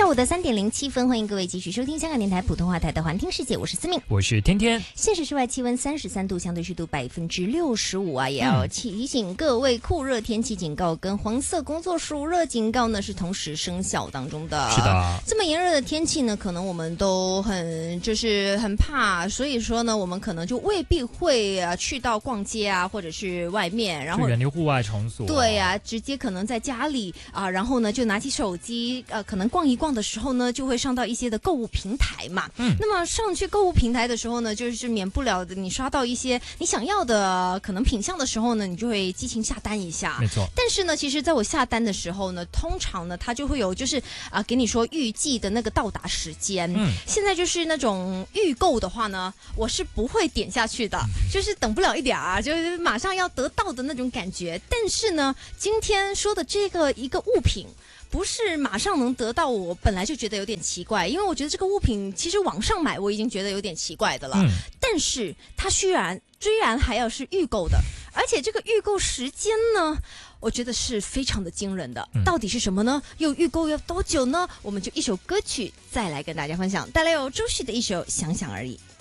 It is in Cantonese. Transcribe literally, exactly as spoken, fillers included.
下午的三点零七分，欢迎各位继续收听香港电台普通话台的环听世界，我是思敏， 我是天天。 现实室外气温三十三度，相对湿度百分之六十五啊，也要提醒各位，酷热天气警告跟黄色工作暑热警告呢是同时生效当中的。 是的， 这么炎热的天气呢，可能我们都很就是很怕，所以说呢，我们可能就未必会啊去到逛街啊，或者是外面，然后远离户外场所、啊。 对呀、啊，直接可能在家里啊，然后呢就拿起手机，呃，可能逛一逛的时候呢，就会上到一些的购物平台嘛。嗯，那么上去购物平台的时候呢，就是免不了的，你刷到一些你想要的可能品项的时候呢，你就会激情下单一下。 没错。 但是呢，其实在我下单的时候呢，通常呢，它就会有就是啊、呃，给你说预计的那个到达时间。嗯，现在就是那种预购的话呢，我是不会点下去的，就是等不了一点啊，就是马上要得到的那种感觉。但是呢，今天说的这个一个物品。不是马上能得到，我本来就觉得有点奇怪，因为我觉得这个物品其实网上买我已经觉得有点奇怪的了，嗯、但是它居然居然还要是预购的，而且这个预购时间呢，我觉得是非常的惊人的。嗯、到底是什么呢？又预购要多久呢？我们就一首歌曲再来跟大家分享，带来有周旭的一首《想想而已》。